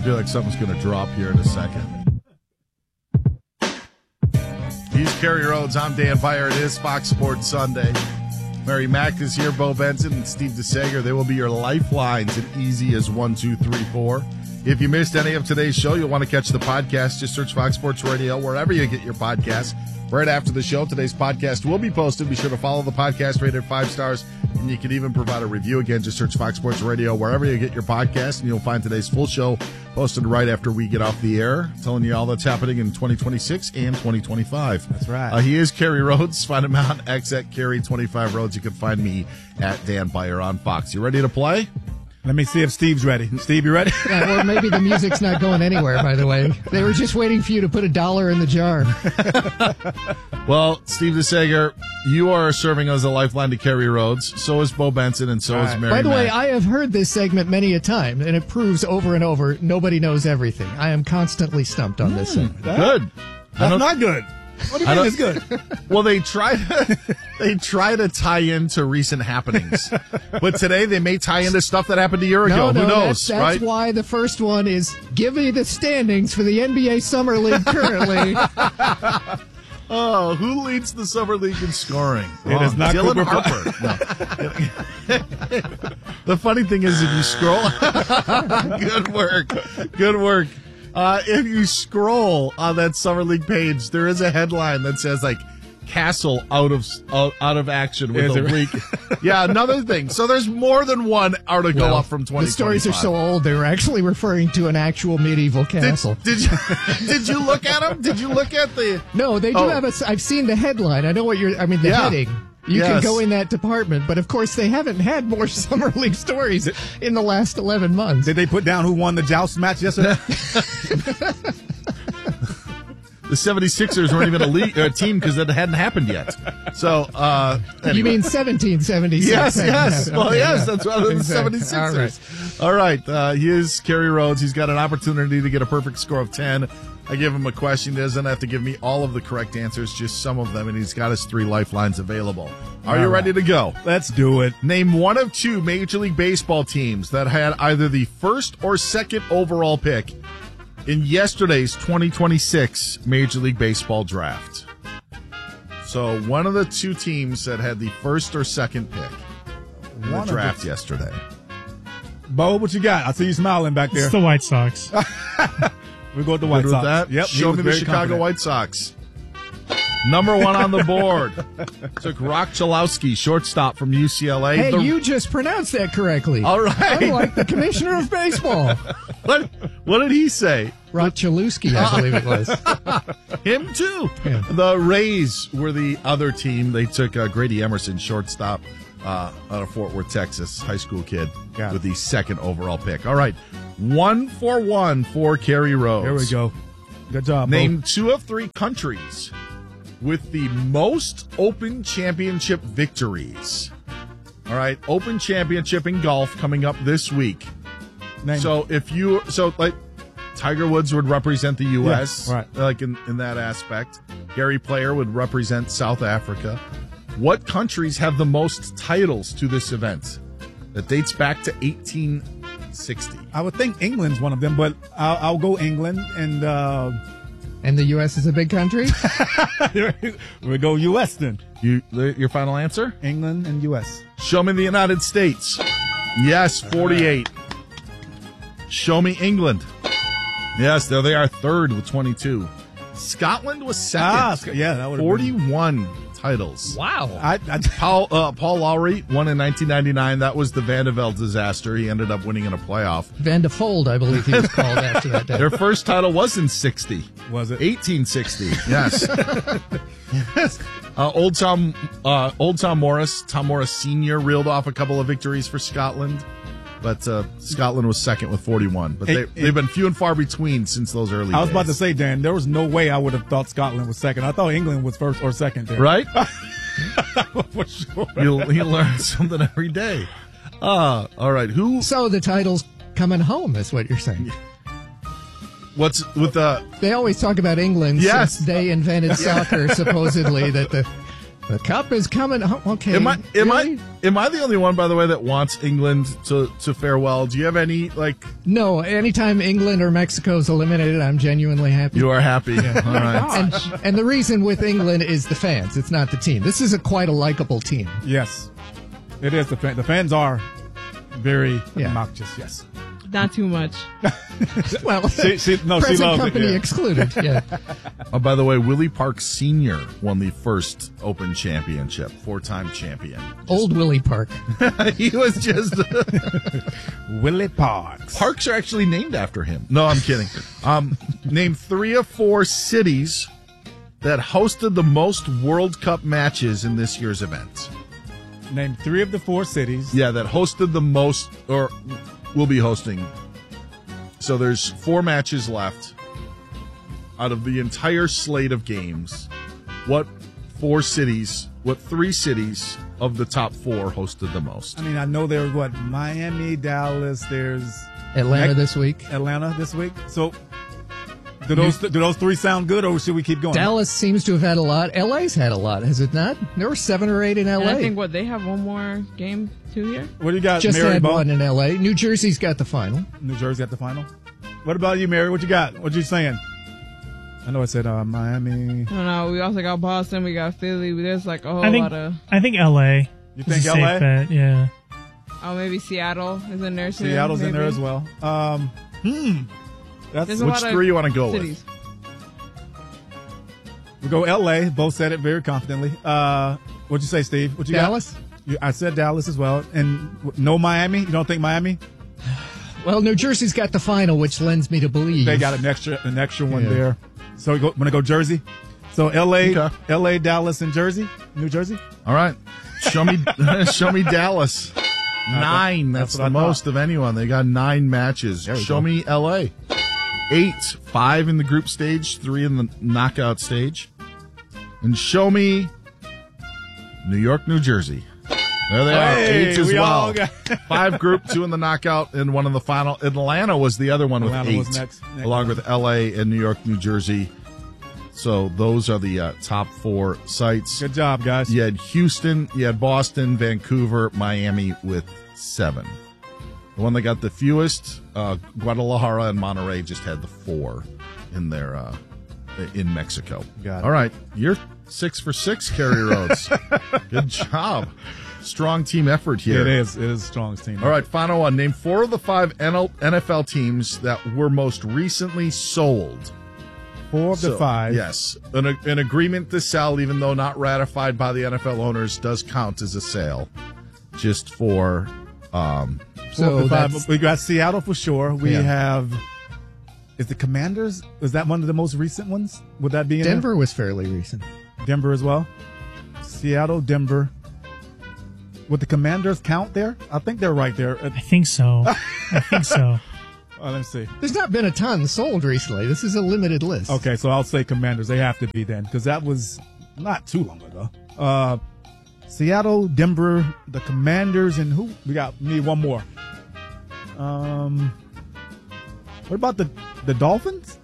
feel like something's going to drop here in a second. He's Kerry Rhodes. I'm Dan Beyer. It is Fox Sports Sunday. Mary Mack is here. Bo Benson and Steve DeSager. They will be your lifelines at easy as 1, 2, 3, 4. If you missed any of today's show, you'll want to catch the podcast. Just search Fox Sports Radio wherever you get your podcasts. Right after the show, today's podcast will be posted. Be sure to follow the podcast, rated 5 stars, and you can even provide a review. Again, just search Fox Sports Radio wherever you get your podcast, and you'll find today's full show posted right after we get off the air, telling you all that's happening in 2026 and 2025. That's right. He is Kerry Rhodes. Find him out on X at Kerry25 Rhodes. You can find me at Dan Beyer on Fox. You ready to play? Let me see if Steve's ready. Steve, you ready? Yeah, or maybe the music's not going anywhere, by the way. They were just waiting for you to put $1 in the jar. Well, Steve DeSager, you are serving as a lifeline to Kerry Rhodes. So is Bo Benson, and so is Mary By the way, Mack. I have heard this segment many a time, and it proves over and over nobody knows everything. I am constantly stumped on this segment. Good. That's not good. What do you mean it's good? Well, they try to tie into recent happenings, but today they may tie into stuff that happened a year ago. No, Who knows? That's right? why the first one is give me the standings for the NBA Summer League currently. Oh, who leads the summer league in scoring? It is not Dylan Cooper. Harper. No. The funny thing is, if you scroll, good work. If you scroll on that summer league page, there is a headline that says like Castle out of action with a week. Yeah, another thing. So there's more than one article up from 2025. The stories are so old; they were actually referring to an actual medieval castle. Did you look at them? Did you look at the? No, they do have a. I've seen the headline. I know what you're. I mean, the heading. You can go in that department, but of course they haven't had more summer league stories in the last 11 months. Did they put down who won the joust match yesterday? The 76ers weren't even a team because it hadn't happened yet. So, anyway. You mean 1776? Yes. Well, okay, yes, that's why the 76ers. All right. He is Kerry Rhodes. He's got an opportunity to get a perfect score of 10. I give him a question. He doesn't have to give me all of the correct answers, just some of them, and he's got his 3 lifelines available. Are you ready to go? Let's do it. Name one of 2 Major League Baseball teams that had either the first or second overall pick in yesterday's 2026 Major League Baseball draft. So one of the 2 teams that had the first or second pick in the draft yesterday. Bo, what you got? I see you smiling back there. It's the White Sox. We go with the White Sox. That? Yep. Show me the Chicago White Sox. Number 1 on the board. Took Rock Chalowski, shortstop from UCLA. Hey, you just pronounced that correctly. All right. Unlike the commissioner of baseball. What did he say? Rock Chalowski, I believe it was. Him too. Yeah. The Rays were the other team. They took Grady Emerson, shortstop, out of Fort Worth, Texas, high school kid, with the second overall pick. All right. 1 for 1 for Kerry Rhodes. There we go. Good job, Name Bo. 2 of 3 countries with the most Open Championship victories. All right, Open Championship in golf coming up this week. Like Tiger Woods would represent the U.S. Yeah, right. Like in that aspect. Gary Player would represent South Africa. What countries have the most titles to this event? That dates back to 1860. I would think England's one of them, but I'll go England and. And the U.S. is a big country? We go U.S. then. Your final answer? England and U.S. Show me the United States. Yes, 48. Show me England. Yes, there they are, third with 22. Scotland was second. That would have 41 titles. Wow. Paul Lowry won in 1999. That was the Vandeveld disaster. He ended up winning in a playoff. Van de Fold, I believe he was called after that day. Their first title was in 60. Was it? 1860. Yes. Yes. Old Tom Morris Sr. reeled off a couple of victories for Scotland. But Scotland was second with 41. But they've been few and far between since those early days. I was about to say, Dan, there was no way I would have thought Scotland was second. I thought England was first or second there. Right? For sure. You learn something every day. All right. So the title's coming home, is what you're saying. What's with the... They always talk about England since they invented soccer, supposedly, that The cup is coming. Oh, okay. Am I Really? the only one, by the way, that wants England to fare well? Do you have any, like... No, anytime England or Mexico is eliminated, I'm genuinely happy. You are happy. All right. And the reason with England is the fans. It's not the team. This is quite a likable team. Yes, it is. The fans are very obnoxious. Yes. Not too much. Well, she present loves company it, yeah. excluded. Yeah. Oh, by the way, Willie Park Sr. won the first Open Championship, 4-time champion. Old Willie Park. He was just... Willie Parks. Parks are actually named after him. No, I'm kidding. Name 3 or 4 cities that hosted the most World Cup matches in this year's event. Name 3 of the 4 cities. Yeah, that hosted the most, or will be hosting. So there's 4 matches left out of the entire slate of games. What 3 cities of the top 4 hosted the most? I mean, I know there's Miami, Dallas, there's Atlanta this week. So do those 3 sound good, or should we keep going? Dallas seems to have had a lot. LA's had a lot, has it not? There were 7 or 8 in LA. And I think they have one more game too here. What do you got, Just Mary had Bo? one in LA. New Jersey's got the final. New Jersey got the final. What about you, Mary? What you got? What you saying? I know I said Miami. I don't know. We also got Boston. We got Philly. There's like a whole lot of. I think LA. You think is a LA? safe bet, yeah. Oh, maybe Seattle is in there too. Seattle's in there as well. There's a Which lot of 3 you want to go cities. with? We go LA. Both said it very confidently. What'd you say, Steve? What you Dallas? got? I said Dallas as well. And no Miami? You don't think Miami? Well, New Jersey's got the final, which lends me to believe. They got an extra one there. So we want to go Jersey? So LA, Dallas, and Jersey? New Jersey? All right. Show me Dallas. 9. That's the most of anyone. They got 9 matches. Show me LA. 8. 5 in the group stage, 3 in the knockout stage. And show me New York, New Jersey. There they are. 8 as well. 5 group, 2 in the knockout, and 1 in the final. Atlanta was the other one with 8, was next along with LA and New York, New Jersey. So those are the top 4 sites. Good job, guys. You had Houston, you had Boston, Vancouver, Miami with 7. The one that got the fewest, Guadalajara and Monterrey just had the 4 in their in Mexico. Got it. All right, you're 6 for 6, Kerry Rhodes. Good job. Strong team effort here. It is a strong team. All right, final one. Name 4 of the 5 NFL teams that were most recently sold. 4 of the 5. Yes. An agreement to sell, even though not ratified by the NFL owners, does count as a sale. Just for... So we got Seattle for sure. We have... Is the Commanders? Is that one of the most recent ones? Would that be in Denver there? was fairly recent. Denver as well? Seattle, Denver. Would the Commanders count there? I think they're right there. I think so. Let me see. There's not been a ton sold recently. This is a limited list. Okay, so I'll say Commanders. They have to be then, because that was not too long ago. Seattle, Denver, the Commanders, and who? We need one more. What about the Dolphins?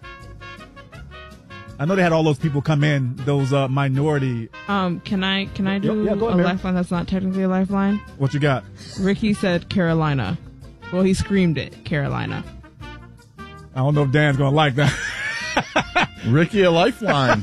I know they had all those people come in, those minority. Can I do go a ahead, lifeline that's not technically a lifeline? What you got? Ricky said Carolina. Well, he screamed it, Carolina. I don't know if Dan's going to like that. Ricky, a lifeline.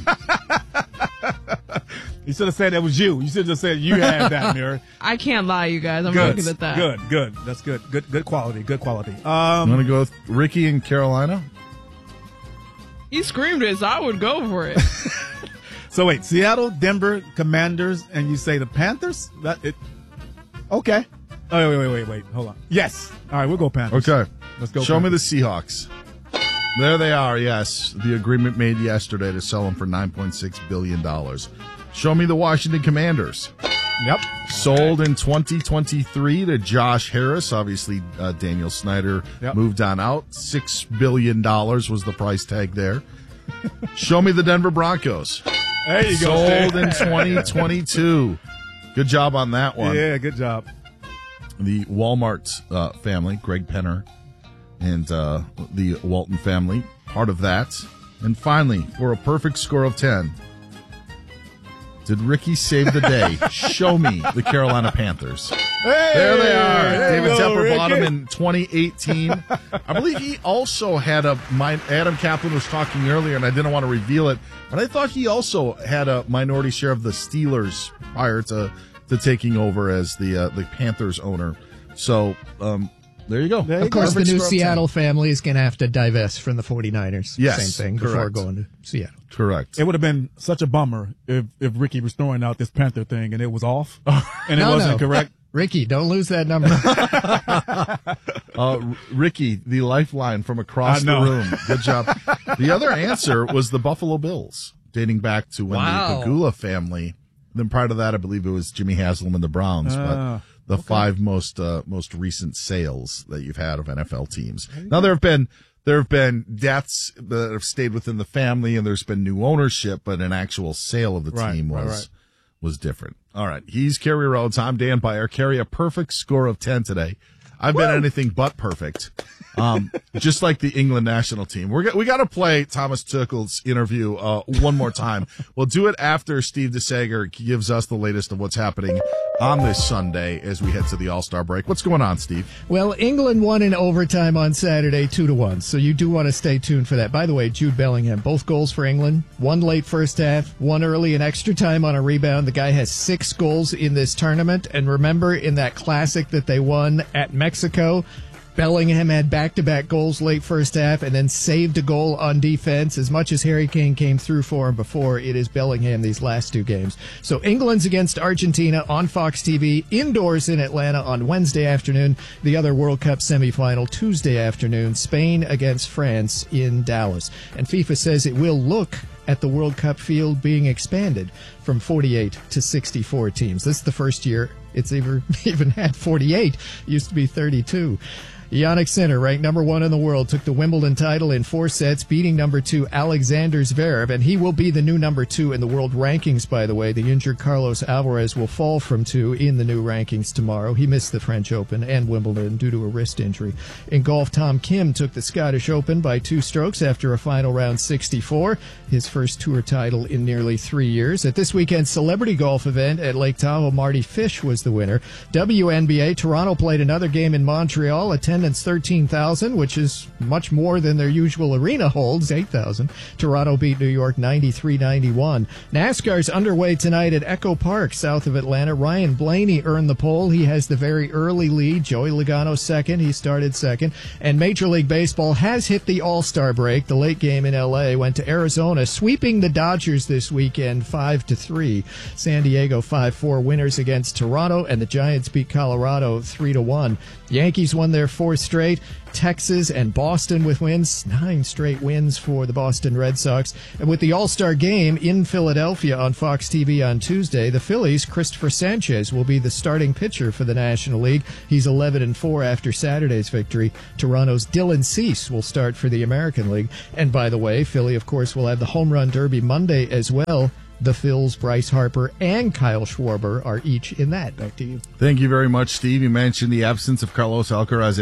You should have said that was you. You should have just said you had that, Mary. I can't lie, you guys. I'm Good. looking at that. Good. That's good. Good quality. You want to go with Ricky and Carolina? He screamed it, so I would go for it. So wait, Seattle, Denver, Commanders, and you say the Panthers? Okay. Oh, wait. Hold on. Yes. All right, we'll go Panthers. Okay. Let's go. Show me the Panthers. Seahawks. There they are, yes. The agreement made yesterday to sell them for $9.6 billion. Show me the Washington Commanders. Yep. Sold in 2023 to Josh Harris. Obviously, Daniel Snyder moved on out. $6 billion was the price tag there. Show me the Denver Broncos. There you go. Sold in 2022. Good job on that one. Yeah, good job. The Walmart family, Greg Penner, and the Walton family, part of that. And finally, for a perfect score of 10, Did Ricky save the day? Show me the Carolina Panthers. Hey, there they are. David Tepper Ricky. bought him in 2018. I believe he also had Adam Kaplan was talking earlier, and I didn't want to reveal it, but I thought he also had a minority share of the Steelers prior to taking over as the Panthers owner. So, there you go. Of course, the new Seattle family is going to have to divest from the 49ers. Yes, same thing before going to Seattle. Correct. It would have been such a bummer if Ricky was throwing out this Panther thing and it was off and it wasn't correct. Ricky, don't lose that number. Ricky, the lifeline from across the room. Good job. The other answer was the Buffalo Bills, dating back to when the Pagula family. Then prior to that, I believe it was Jimmy Haslam and the Browns. But the five most recent sales that you've had of NFL teams. Now there have been deaths that have stayed within the family, and there's been new ownership, but an actual sale of the team was different. All right, he's Kerry Rhodes. I'm Dan Beyer. Kerry, a perfect score of 10 today. I've been anything but perfect. Just like the England national team. We got to play Thomas Tuchel's interview one more time. We'll do it after Steve DeSager gives us the latest of what's happening on this Sunday as we head to the All-Star break. What's going on, Steve? Well, England won in overtime on Saturday 2-1, so you do want to stay tuned for that. By the way, Jude Bellingham, both goals for England, one late first half, one early in extra time on a rebound. The guy has 6 goals in this tournament, and remember in that classic that they won at Mexico, Bellingham had back-to-back goals late first half and then saved a goal on defense. As much as Harry Kane came through for him before, it is Bellingham these last 2 games. So England's against Argentina on Fox TV, indoors in Atlanta on Wednesday afternoon. The other World Cup semifinal Tuesday afternoon, Spain against France in Dallas. And FIFA says it will look at the World Cup field being expanded from 48 to 64 teams. This is the first year it's even had 48. It used to be 32. Jannik Sinner, ranked number 1 in the world, took the Wimbledon title in 4 sets, beating number 2 Alexander Zverev, and he will be the new number 2 in the world rankings, by the way. The injured Carlos Alvarez will fall from 2 in the new rankings tomorrow. He missed the French Open and Wimbledon due to a wrist injury. In golf, Tom Kim took the Scottish Open by 2 strokes after a final round 64, his first tour title in nearly 3 years. At this weekend's celebrity golf event at Lake Tahoe, Marty Fish was the winner. WNBA, Toronto played another game in Montreal, attendance 13,000, which is much more than their usual arena holds, 8,000. Toronto beat New York 93-91. NASCAR's underway tonight at Echo Park, south of Atlanta. Ryan Blaney earned the pole. He has the very early lead. Joey Logano second. He started second. And Major League Baseball has hit the All-Star break. The late game in L.A. went to Arizona, sweeping the Dodgers this weekend 5-3. San Diego 5-4 winners against Toronto, and the Giants beat Colorado 3-1. Yankees won their 4th straight. Texas and Boston with wins, 9 straight wins for the Boston Red Sox. And with the All-Star game in Philadelphia on Fox TV on Tuesday, the Phillies' Christopher Sanchez will be the starting pitcher for the National League. He's 11-4 after Saturday's victory. Toronto's Dylan Cease will start for the American League. And by the way, Philly, of course, will have the Home Run Derby Monday as well. The Phils, Bryce Harper, and Kyle Schwarber are each in that. Back to you. Thank you very much, Steve. You mentioned the absence of Carlos Alcaraz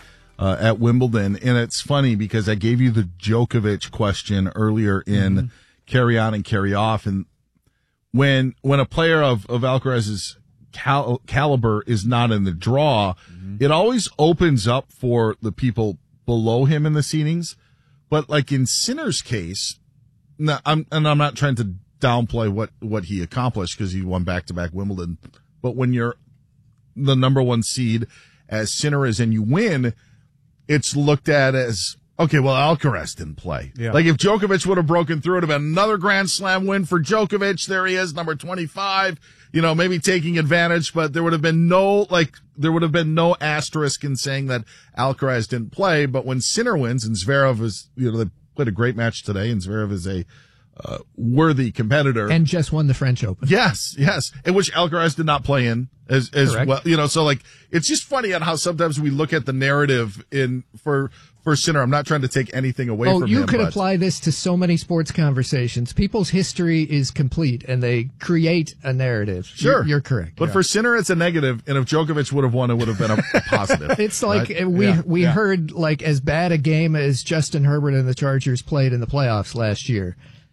at Wimbledon, and it's funny because I gave you the Djokovic question earlier in Carry On and Carry Off, and when a player of Alcaraz's caliber is not in the draw, it always opens up for the people below him in the seedings. But like in Sinner's case, I'm not trying to downplay what he accomplished because he won back-to-back Wimbledon. But when you're the number 1 seed, as Sinner is, and you win, it's looked at as, okay, well, Alcaraz didn't play. Yeah. Like if Djokovic would have broken through, it would have been another Grand Slam win for Djokovic. There he is, number 25, maybe taking advantage, but there would have been no asterisk in saying that Alcaraz didn't play. But when Sinner wins and Zverev is, they played a great match today, and Zverev is a worthy competitor. And just won the French Open. Yes. In which Alcaraz did not play in as well. So like, it's just funny on how sometimes we look at the narrative for Sinner. I'm not trying to take anything away from him. You could apply this to so many sports conversations. People's history is complete and they create a narrative. Sure. You're correct. But for Sinner, it's a negative. And if Djokovic would have won, it would have been a positive. It's like we heard like as bad a game as Justin Herbert and the Chargers played in the playoffs last year.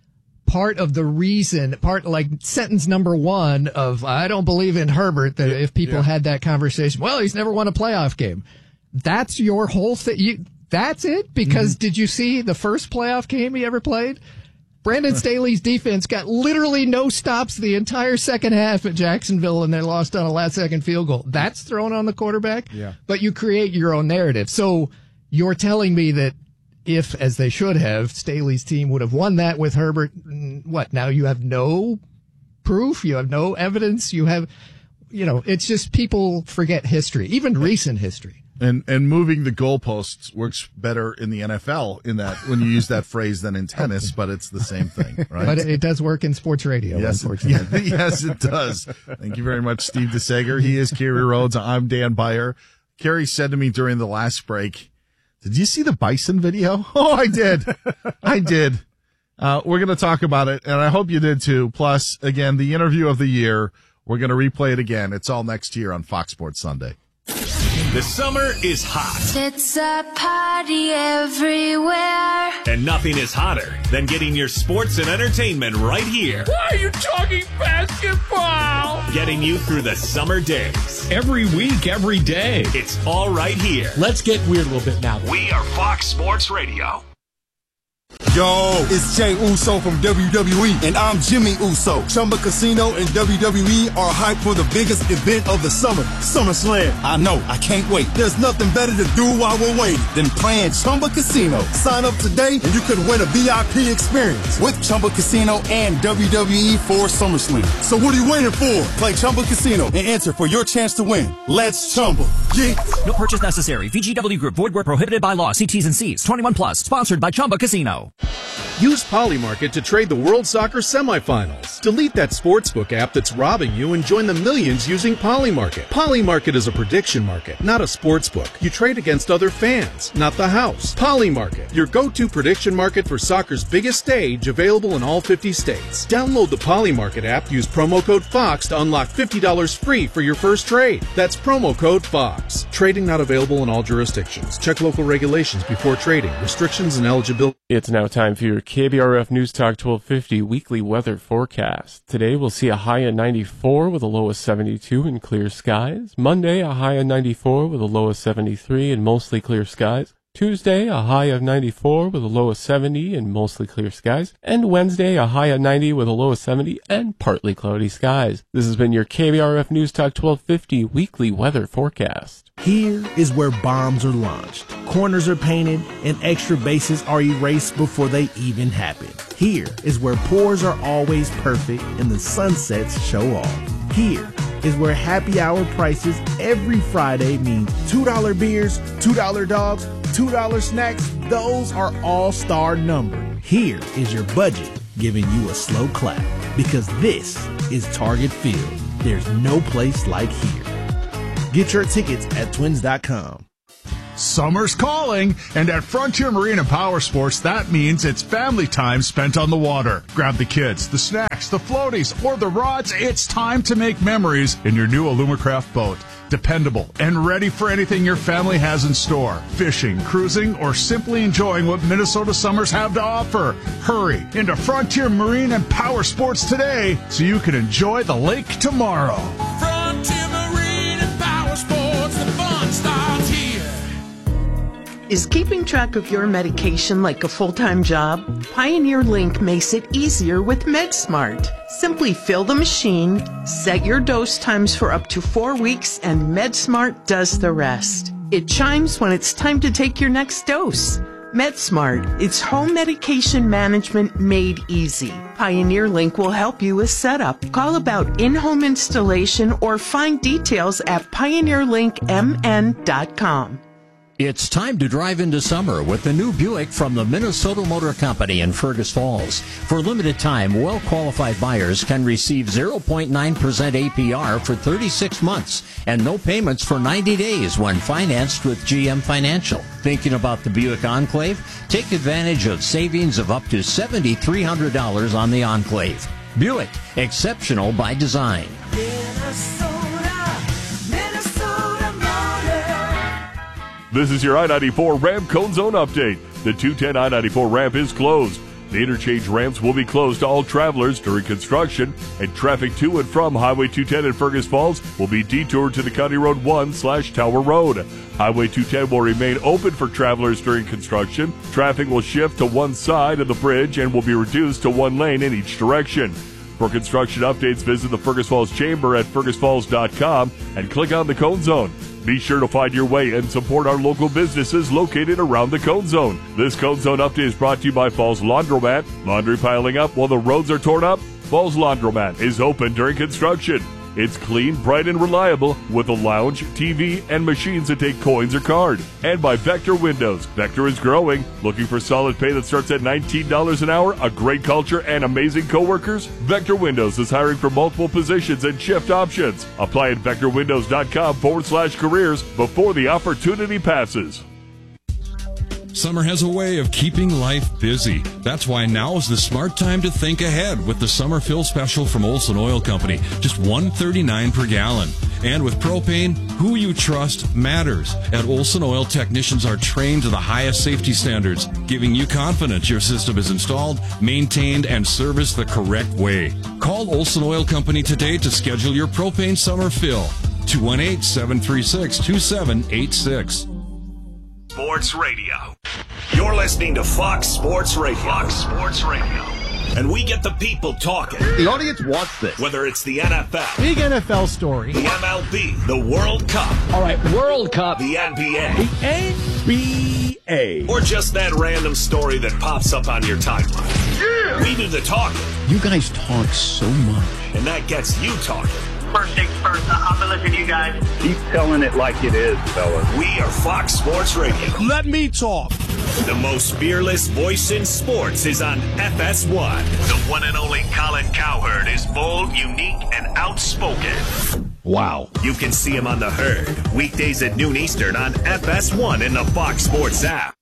part of the reason, like sentence number one of I don't believe in Herbert, that if people had that conversation, well, he's never won a playoff game. That's your whole thing. That's it? Because did you see the first playoff game he ever played? Brandon Staley's defense got literally no stops the entire second half at Jacksonville, and they lost on a last-second field goal. That's thrown on the quarterback? Yeah. But you create your own narrative. So you're telling me that if, as they should have, Staley's team would have won that with Herbert, what, now you have no proof? You have no evidence? You have, it's just people forget history, even recent history. And moving the goalposts works better in the NFL in that when you use that phrase than in tennis, but it's the same thing, right? But it does work in sports radio, yes, unfortunately. Yes, it does. Thank you very much, Steve DeSager. He is Kerry Rhodes. I'm Dan Beyer. Kerry said to me during the last break, did you see the bison video? Oh, I did. I did. We're going to talk about it, and I hope you did too. Plus, again, the interview of the year. We're going to replay it again. It's all next year on Fox Sports Sunday. The summer is hot. It's a party everywhere. And nothing is hotter than getting your sports and entertainment right here. Why are you talking basketball? Getting you through the summer days. Every week, every day. It's all right here. Let's get weird a little bit now. We are Fox Sports Radio. Yo, it's Jay Uso from WWE, and I'm Jimmy Uso. Chumba Casino and WWE are hyped for the biggest event of the summer, SummerSlam. I know, I can't wait. There's nothing better to do while we're waiting than playing Chumba Casino. Sign up today, and you could win a VIP experience with Chumba Casino and WWE for SummerSlam. So what are you waiting for? Play Chumba Casino and enter for your chance to win. Let's Chumba. Yeah. No purchase necessary. VGW Group. Void where prohibited by law. See T's and C's. 21 plus. Sponsored by Chumba Casino. Use Polymarket to trade the World Soccer semifinals. Delete that sportsbook app that's robbing you and join the millions using Polymarket. Polymarket is a prediction market, not a sportsbook. You trade against other fans, not the house. Polymarket, your go-to prediction market for soccer's biggest stage, available in all 50 states. Download the Polymarket app, use promo code FOX to unlock $50 free for your first trade. That's promo code FOX. Trading not available in all jurisdictions. Check local regulations before trading. Restrictions and eligibility. It's now time for your KBRF News Talk 1250 weekly weather forecast. Today we'll see a high of 94 with a low of 72 and clear skies. Monday, a high of 94 with a low of 73 and mostly clear skies. Tuesday, a high of 94 with a low of 70 and mostly clear skies. And Wednesday, a high of 90 with a low of 70 and partly cloudy skies. This has been your KBRF News Talk 1250 weekly weather forecast. Here is where bombs are launched, corners are painted, and extra bases are erased before they even happen. Here is where pours are always perfect and the sunsets show off. Here is where happy hour prices every Friday mean $2 beers, $2 dogs, $2 snacks. Those are all-star numbered. Here is your budget giving you a slow clap, because this is Target Field. There's no place like here. Get your tickets at twins.com. Summer's calling, and at Frontier Marine and Power Sports, that means it's family time spent on the water. Grab the kids, the snacks, the floaties, or the rods. It's time to make memories in your new Alumacraft boat. Dependable and ready for anything your family has in store. Fishing, cruising, or simply enjoying what Minnesota summers have to offer. Hurry into Frontier Marine and Power Sports today so you can enjoy the lake tomorrow. Frontier Marine and Power Sports, the fun starts here. Is keeping track of your medication like a full-time job? Pioneer Link makes it easier with MedSmart. Simply fill the machine, set your dose times for up to 4 weeks, and MedSmart does the rest. It chimes when it's time to take your next dose. MedSmart, it's home medication management made easy. Pioneer Link will help you with setup. Call about in-home installation or find details at pioneerlinkmn.com. It's time to drive into summer with the new Buick from the Minnesota Motor Company in Fergus Falls. For limited time, well-qualified buyers can receive 0.9% APR for 36 months and no payments for 90 days when financed with GM Financial. Thinking about the Buick Enclave? Take advantage of savings of up to $7,300 on the Enclave. Buick, exceptional by design. This is your I-94 ramp cone zone update. The 210 I-94 ramp is closed. The interchange ramps will be closed to all travelers during construction, and traffic to and from Highway 210 in Fergus Falls will be detoured to the County Road 1/Tower Road. Highway 210 will remain open for travelers during construction. Traffic will shift to one side of the bridge and will be reduced to one lane in each direction. For construction updates, visit the Fergus Falls Chamber at fergusfalls.com and click on the Cone Zone. Be sure to find your way and support our local businesses located around the Cone Zone. This Cone Zone update is brought to you by Falls Laundromat. Laundry piling up while the roads are torn up? Falls Laundromat is open during construction. It's clean, bright, and reliable with a lounge, TV, and machines that take coins or card. And by Vector Windows. Vector is growing. Looking for solid pay that starts at $19 an hour, a great culture, and amazing coworkers? Vector Windows is hiring for multiple positions and shift options. Apply at vectorwindows.com/careers before the opportunity passes. Summer has a way of keeping life busy. That's why now is the smart time to think ahead with the summer fill special from Olson Oil Company. Just $1.39 per gallon. And with propane, who you trust matters. At Olson Oil, technicians are trained to the highest safety standards, giving you confidence your system is installed, maintained, and serviced the correct way. Call Olson Oil Company today to schedule your propane summer fill. 218-736-2786. Sports Radio. You're listening to Fox Sports Radio. Fox Sports Radio. And we get the people talking. The audience wants this. Whether it's the NFL, big NFL story, the MLB, the World Cup. All right, World Cup. The NBA. The NBA. Or just that random story that pops up on your timeline. Yeah. We do the talking. You guys talk so much. And that gets you talking. First things first, I'm going to listen to you guys. Keep telling it like it is, fellas. We are Fox Sports Radio. Let me talk. The most fearless voice in sports is on FS1. The one and only Colin Cowherd is bold, unique, and outspoken. Wow. You can see him on The Herd, weekdays at noon Eastern on FS1 in the Fox Sports app.